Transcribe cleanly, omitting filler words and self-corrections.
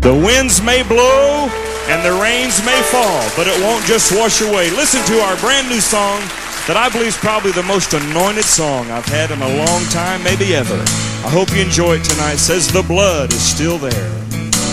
The winds may blow and the rains may fall, but it won't just wash away. Listen to our brand new song that I believe is probably the most anointed song I've had in a long time, maybe ever. I hope you enjoy it tonight. It says the blood is still there.